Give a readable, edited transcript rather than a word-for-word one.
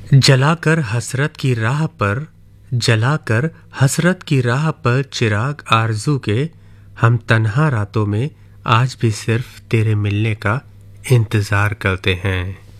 जलाकर हसरत की राह पर, जलाकर हसरत की राह पर चिराग आरज़ू के, हम तन्हा रातों में आज भी सिर्फ तेरे मिलने का इंतज़ार करते हैं।